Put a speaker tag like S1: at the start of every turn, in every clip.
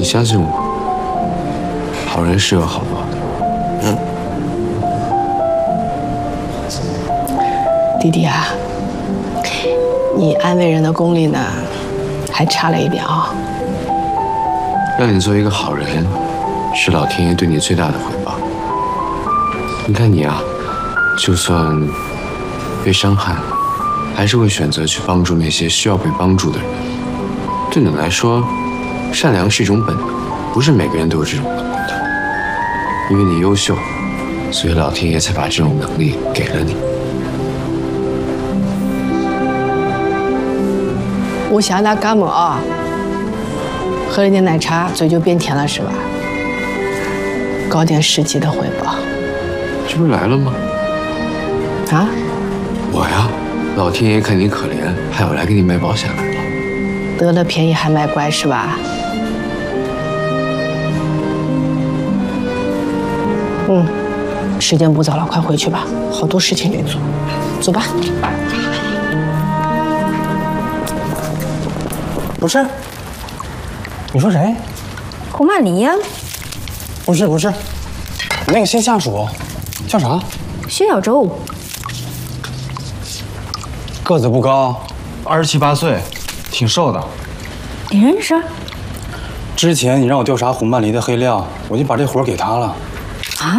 S1: 你相信我，好人是有好报的。
S2: 弟弟啊，你安慰人的功力呢，还差了一点啊。
S1: 让你做一个好人，是老天爷对你最大的回报。你看你啊，就算被伤害，还是会选择去帮助那些需要被帮助的人。对你来说，善良是一种本能，不是每个人都有这种能力的。因为你优秀，所以老天爷才把这种能力给了你。
S2: 我想那感冒啊，喝了点奶茶，嘴就变甜了是吧？搞点实际的回报。
S1: 这不是来了吗？
S2: 啊？
S1: 我呀，老天爷看你可怜，派我来给你卖保险来了。
S2: 得了便宜还卖乖是吧？时间不早了，快回去吧，好多事情得做。走吧。
S3: 不是，你说谁？
S4: 胡曼黎呀？
S3: 不是，那个新下属叫啥？
S4: 薛小周。
S3: 个子不高，27、8岁，挺瘦的。
S4: 你认识？
S3: 之前你让我调查胡曼黎的黑料，我就把这活给他了。
S4: 啊？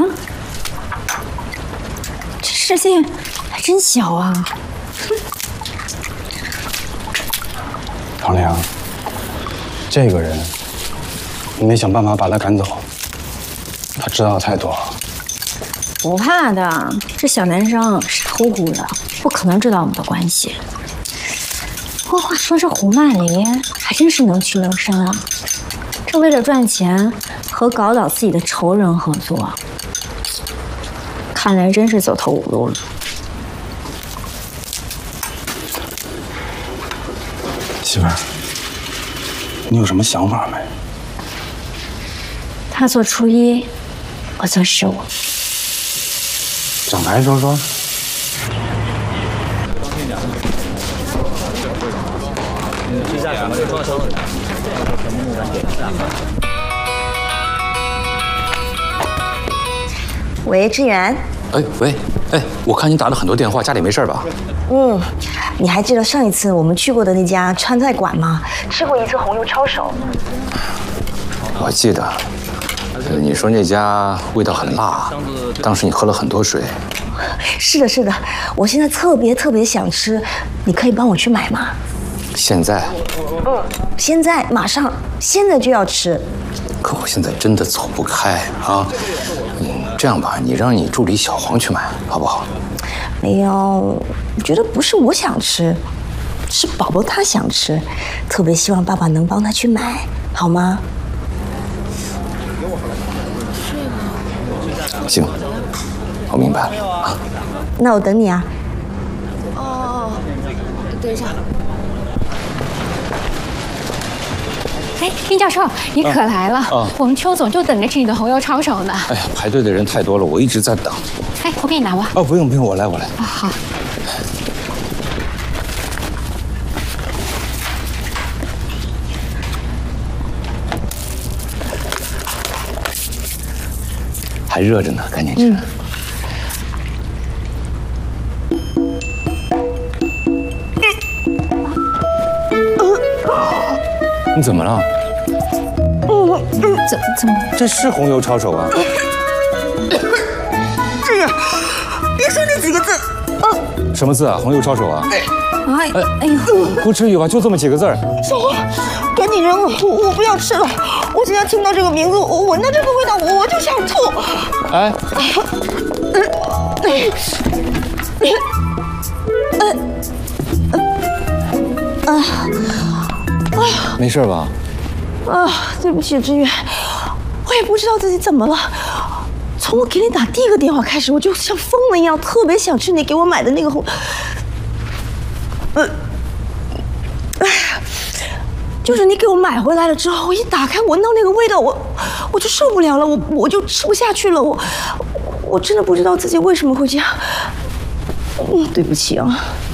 S4: 这世界还真小啊！
S3: 唐良，这个人，你得想办法把他赶走。他知道太多了。
S4: 不怕的，这小男生傻乎乎的，不可能知道我们的关系。不过话说，这胡曼黎还真是能屈能伸啊！这为了赚钱和搞倒自己的仇人合作，看来真是走投无路了。
S3: 媳妇儿，你有什么想法没？
S4: 他做初一，我做15。
S3: 展开说说。
S5: 喂，志远。
S6: 喂，我看你打了很多电话，家里没事吧？
S5: 你还记得上一次我们去过的那家川菜馆吗？吃过一次红油抄手。
S6: 我记得，你说那家味道很辣，当时你喝了很多水。
S5: 是的，我现在特别想吃，你可以帮我去买吗？
S6: 现在？
S5: 现在，马上，现在就要吃。
S6: 可我现在真的走不开啊！这样吧，你让你助理小黄去买，好不好？
S5: 哎呦，我觉得不是我想吃，是宝宝他想吃，特别希望爸爸能帮他去买，好吗？
S6: 行，我明白了啊。
S5: 那我等你啊。
S4: 等一下。哎，丁教授，你可来了！我们邱总就等着吃你的红油抄手呢。
S6: 哎呀，排队的人太多了，我一直在等。
S4: 哎，我给你拿吧。
S6: 不用，我来。
S4: 啊，好。
S6: 还热着呢，赶紧吃。你怎么了？
S4: 怎么？
S6: 这是红油抄手啊！
S5: 志远，别说那几个字。
S6: 什么字啊？红油抄手啊！
S4: 哎呦，
S6: 不至于吧？就这么几个字儿。
S5: 小黄，赶紧扔了，我不要吃了。我只要听到这个名字，我闻到这个味道，我就想吐。
S6: 没事吧？
S5: 对不起，志远，我也不知道自己怎么了。从我给你打第一个电话开始，我就像疯了一样，特别想吃你给我买的那个红。就是你给我买回来了之后，我一打开闻到那个味道，我就受不了了，我就吃不下去了，我真的不知道自己为什么会这样。对不起啊。